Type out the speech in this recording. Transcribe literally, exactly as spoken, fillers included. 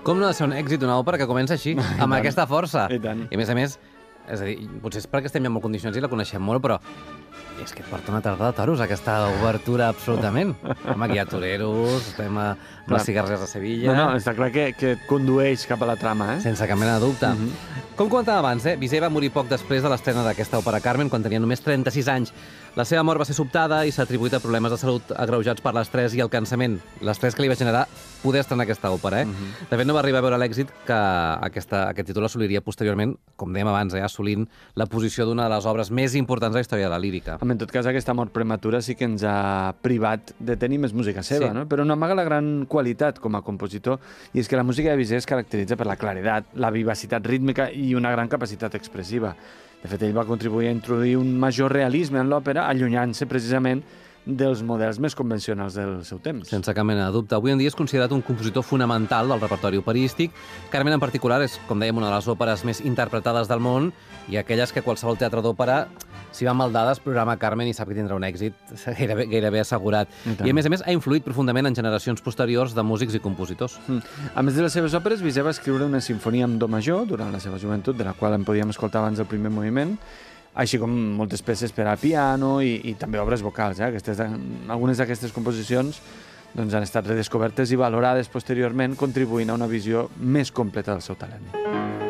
Com no ha de ser un èxit una òpera que comença així, amb aquesta força? I tant. I a més a més, és a dir, potser és perquè estem ja molt condicionats i la coneixem molt, però és que et porta una tarda de toros, aquesta obertura, absolutament. Home, aquí hi ha toreros, estem a Clar. les cigarreres de Sevilla... No, no, està clar que, que et condueix cap a la trama, eh? Sense cap mena de dubte. Mhm. Com comentava abans, eh? Bizet va morir poc després de l'estrena d'aquesta òpera Carmen, quan tenia només trenta-sis anys. La seva mort va ser sobtada i s'ha atribuït a problemes de salut agreujats per l'estrès i el cansament. L'estrès que li va generar poder estrenar aquesta òpera, eh? Mhm. De fet, no va arribar a veure l'èxit que aquesta, aquest títol assoliria posteriorment, com dèiem abans, eh? assolint la posició d'una de les obres més importants de la història de la lírica. En tot cas, aquesta mort prematura sí que ens ha privat de tenir més música seva, Sí. no? Però no amaga la gran qualitat com a compositor, i és que la música de Bizet es caracteritza per la claredat, la vivacitat rítmica i una gran capacitat expressiva. De fet, ell va contribuir a introduir un major realisme en l'òpera, allunyant-se precisament dels models més convencionals del seu temps. Sense cap mena de dubte. Avui en dia és considerat un compositor fonamental del repertori operístic. Carmen, en particular, és, com dèiem, una de les òperes més interpretades del món i aquelles que qualsevol teatre d'òpera, si va mal dades, programa Carmen i sap que tindrà un èxit gairebé, gairebé assegurat. I tant. I, a més a més, ha influït profundament en generacions posteriors de músics i compositors. Mm. A més de les seves òperes, Bizet va escriure una sinfonia amb do major durant la seva joventut, de la qual en podíem escoltar abans el primer moviment, així com moltes peces per a piano i, i també obres vocals. Eh? Aquestes, algunes d'aquestes composicions doncs, han estat redescobertes i valorades posteriorment, contribuint a una visió més completa del seu talent.